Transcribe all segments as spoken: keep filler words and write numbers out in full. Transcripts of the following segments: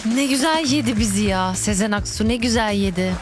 Ne güzel yedi bizi ya. Sezen Aksu ne güzel yedi.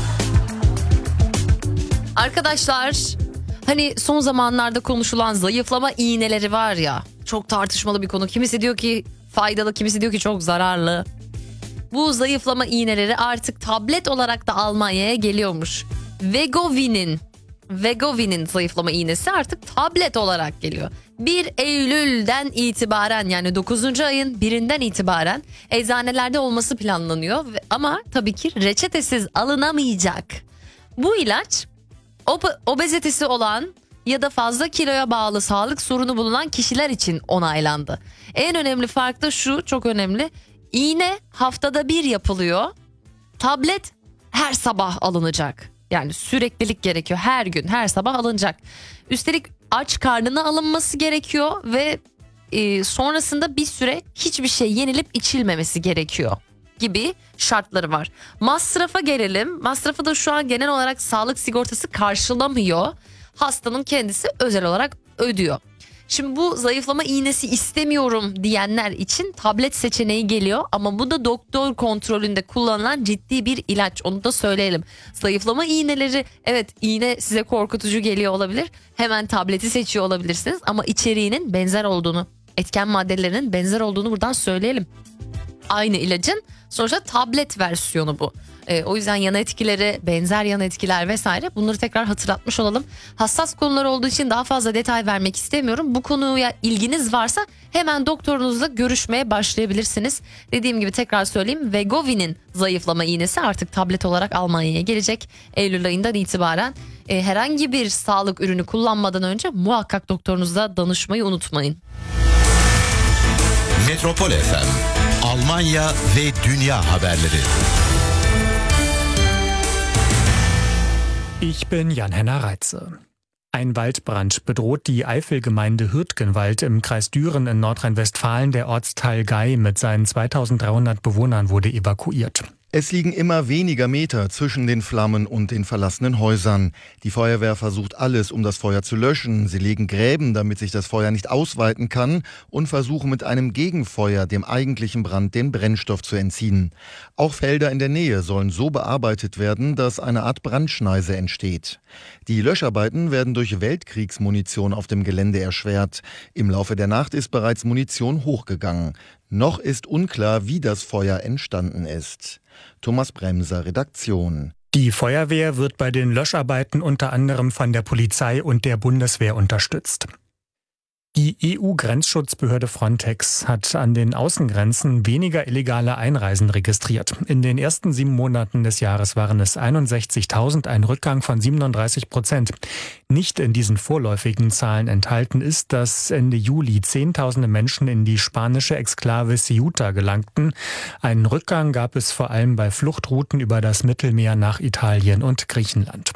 Arkadaşlar, hani son zamanlarda konuşulan zayıflama iğneleri var ya. Çok tartışmalı bir konu. Kimisi diyor ki faydalı, kimisi diyor ki çok zararlı. Bu zayıflama iğneleri artık tablet olarak da Almanya'ya geliyormuş. Wegovy'nin Wegovy'nin zayıflama iğnesi artık tablet olarak geliyor. bir Eylül'den itibaren, yani dokuzuncu ayın birinden itibaren eczanelerde olması planlanıyor. Ama tabii ki reçetesiz alınamayacak. Bu ilaç ob- obezitesi olan ya da fazla kiloya bağlı sağlık sorunu bulunan kişiler için onaylandı. En önemli fark da şu, çok önemli. İğne haftada bir yapılıyor. Tablet her sabah alınacak. Yani süreklilik gerekiyor. Her gün, her sabah alınacak. Üstelik aç karnına alınması gerekiyor ve e, sonrasında bir süre hiçbir şey yenilip içilmemesi gerekiyor gibi şartları var. Masrafa gelelim. Masrafı da şu an genel olarak sağlık sigortası karşılamıyor. Hastanın kendisi özel olarak ödüyor. Şimdi bu zayıflama iğnesi istemiyorum diyenler için tablet seçeneği geliyor. Ama bu da doktor kontrolünde kullanılan ciddi bir ilaç. Onu da söyleyelim. Zayıflama iğneleri, evet, iğne size korkutucu geliyor olabilir. Hemen tableti seçiyor olabilirsiniz. Ama içeriğinin benzer olduğunu, etken maddelerinin benzer olduğunu buradan söyleyelim. Aynı ilacın sonuçta tablet versiyonu bu. E, o yüzden yan etkileri, benzer yan etkiler vesaire, bunları tekrar hatırlatmış olalım. Hassas konular olduğu için daha fazla detay vermek istemiyorum. Bu konuya ilginiz varsa hemen doktorunuzla görüşmeye başlayabilirsiniz. Dediğim gibi tekrar söyleyeyim. Wegovy'nin zayıflama iğnesi artık tablet olarak Almanya'ya gelecek. Eylül ayından itibaren e, herhangi bir sağlık ürünü kullanmadan önce muhakkak doktorunuza danışmayı unutmayın. Metropol F M, Almanya ve dünya haberleri. Ich bin Jan-Henner Reitze. Ein Waldbrand bedroht die Eifelgemeinde Hürtgenwald im Kreis Düren in Nordrhein-Westfalen. Der Ortsteil Gei mit seinen zweitausenddreihundert Bewohnern wurde evakuiert. Es liegen immer weniger Meter zwischen den Flammen und den verlassenen Häusern. Die Feuerwehr versucht alles, um das Feuer zu löschen. Sie legen Gräben, damit sich das Feuer nicht ausweiten kann, und versuchen mit einem Gegenfeuer dem eigentlichen Brand den Brennstoff zu entziehen. Auch Felder in der Nähe sollen so bearbeitet werden, dass eine Art Brandschneise entsteht. Die Löscharbeiten werden durch Weltkriegsmunition auf dem Gelände erschwert. Im Laufe der Nacht ist bereits Munition hochgegangen. Noch ist unklar, wie das Feuer entstanden ist. Thomas Bremser, Redaktion. Die Feuerwehr wird bei den Löscharbeiten unter anderem von der Polizei und der Bundeswehr unterstützt. Die E U-Grenzschutzbehörde Frontex hat an den Außengrenzen weniger illegale Einreisen registriert. In den ersten sieben Monaten des Jahres waren es einundsechzigtausend, ein Rückgang von siebenunddreißig Prozent. Nicht in diesen vorläufigen Zahlen enthalten ist, dass Ende Juli Zehntausende Menschen in die spanische Exklave Ceuta gelangten. Einen Rückgang gab es vor allem bei Fluchtrouten über das Mittelmeer nach Italien und Griechenland.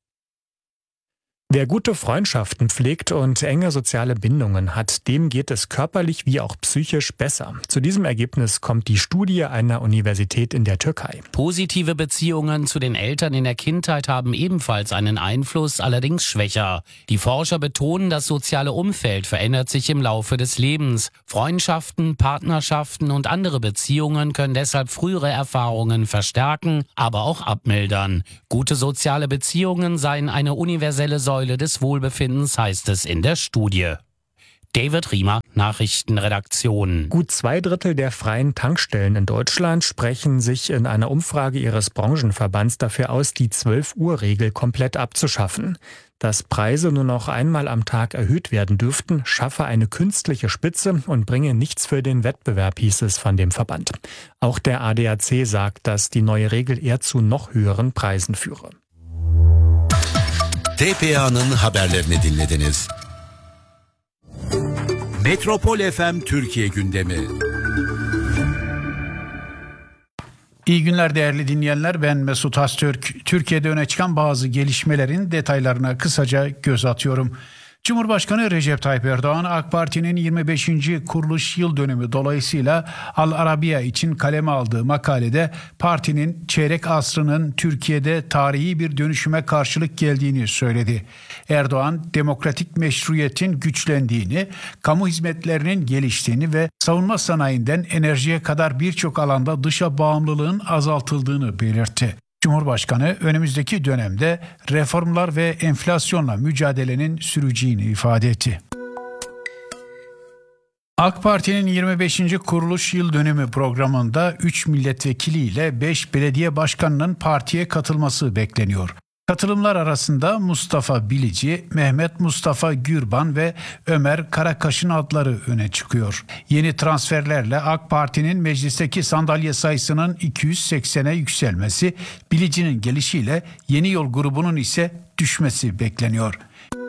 Wer gute Freundschaften pflegt und enge soziale Bindungen hat, dem geht es körperlich wie auch psychisch besser. Zu diesem Ergebnis kommt die Studie einer Universität in der Türkei. Positive Beziehungen zu den Eltern in der Kindheit haben ebenfalls einen Einfluss, allerdings schwächer. Die Forscher betonen, das soziale Umfeld verändert sich im Laufe des Lebens. Freundschaften, Partnerschaften und andere Beziehungen können deshalb frühere Erfahrungen verstärken, aber auch abmildern. Gute soziale Beziehungen seien eine universelle Säule des Wohlbefindens, heißt es in der Studie. David Riemer, Nachrichtenredaktion. Gut zwei Drittel der freien Tankstellen in Deutschland sprechen sich in einer Umfrage ihres Branchenverbands dafür aus, die zwölf-Uhr-Regel komplett abzuschaffen. Dass Preise nur noch einmal am Tag erhöht werden dürften, schaffe eine künstliche Spitze und bringe nichts für den Wettbewerb, hieß es von dem Verband. Auch der A D A C sagt, dass die neue Regel eher zu noch höheren Preisen führe. T P A'nın haberlerini dinlediniz. Metropol F M Türkiye gündemi. İyi günler değerli dinleyenler, ben Mesut Haztürk. Türkiye'de öne çıkan bazı gelişmelerin detaylarına kısaca göz atıyorum. Cumhurbaşkanı Recep Tayyip Erdoğan, AK Parti'nin yirmi beşinci kuruluş yıl dönümü dolayısıyla Al Arabiya için kaleme aldığı makalede partinin çeyrek asrının Türkiye'de tarihi bir dönüşüme karşılık geldiğini söyledi. Erdoğan, demokratik meşruiyetin güçlendiğini, kamu hizmetlerinin geliştiğini ve savunma sanayinden enerjiye kadar birçok alanda dışa bağımlılığın azaltıldığını belirtti. Cumhurbaşkanı önümüzdeki dönemde reformlar ve enflasyonla mücadelenin süreceğini ifade etti. AK Parti'nin yirmi beşinci kuruluş yıl dönümü programında üç milletvekili ile beş belediye başkanının partiye katılması bekleniyor. Katılımlar arasında Mustafa Bilici, Mehmet Mustafa Gürban ve Ömer Karakaş'ın adları öne çıkıyor. Yeni transferlerle AK Parti'nin meclisteki sandalye sayısının iki yüz seksene yükselmesi, Bilici'nin gelişiyle Yeni Yol grubunun ise düşmesi bekleniyor.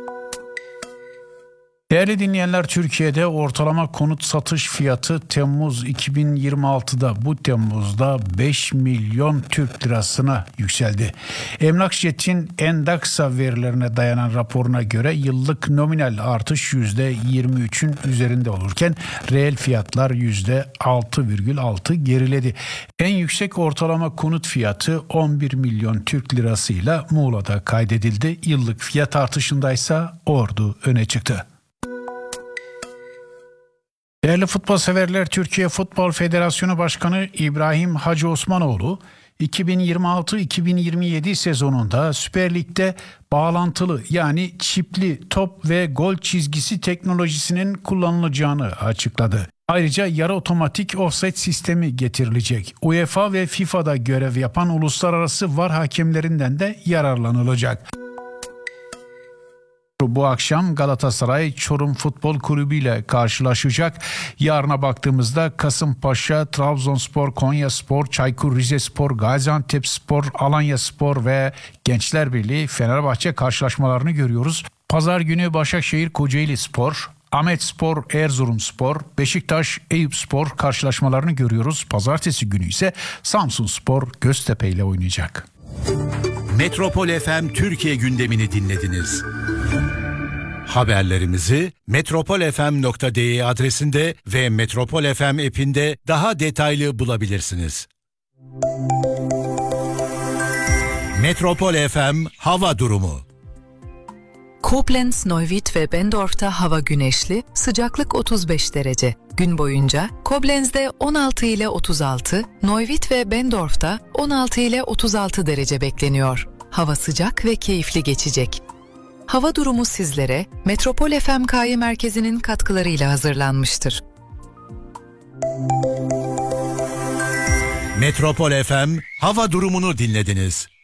Değerli dinleyenler, Türkiye'de ortalama konut satış fiyatı Temmuz iki bin yirmi altıda bu Temmuz'da beş milyon Türk lirasına yükseldi. Emlakjet'in Endaksa verilerine dayanan raporuna göre yıllık nominal artış yüzde yirmi üçün üzerinde olurken reel fiyatlar yüzde altı virgül altı geriledi. En yüksek ortalama konut fiyatı on bir milyon Türk lirasıyla Muğla'da kaydedildi. Yıllık fiyat artışındaysa Ordu öne çıktı. Değerli futbol severler, Türkiye Futbol Federasyonu Başkanı İbrahim Hacı Osmanoğlu, iki bin yirmi altı iki bin yirmi yedi sezonunda Süper Lig'de bağlantılı yani çipli top ve gol çizgisi teknolojisinin kullanılacağını açıkladı. Ayrıca yarı otomatik ofsayt sistemi getirilecek. UEFA ve FIFA'da görev yapan uluslararası VAR hakemlerinden de yararlanılacak. Bu akşam Galatasaray Çorum Futbol Kulübü ile karşılaşacak. Yarına baktığımızda Kasımpaşa, Trabzonspor, Konyaspor, Çaykur Rizespor, Gaziantepspor, Alanyaspor ve Gençler Birliği Fenerbahçe karşılaşmalarını görüyoruz. Pazar günü Başakşehir Kocaelispor, Ahmetspor, Erzurumspor, Beşiktaş, Eyüpspor karşılaşmalarını görüyoruz. Pazartesi günü ise Samsunspor Göztepe ile oynayacak. Metropol F M Türkiye gündemini dinlediniz. Haberlerimizi metropol f m nokta d e adresinde ve Metropol F M app'inde daha detaylı bulabilirsiniz. Metropol F M hava durumu. Koblenz, Neuwied ve Bendorf'ta hava güneşli, sıcaklık otuz beş derece. Gün boyunca Koblenz'de on altı ile otuz altı, Neuwied ve Bendorf'ta on altı ile otuz altı derece bekleniyor. Hava sıcak ve keyifli geçecek. Hava durumu sizlere Metropol F M K Y merkezinin katkılarıyla hazırlanmıştır. Metropol F M hava durumunu dinlediniz.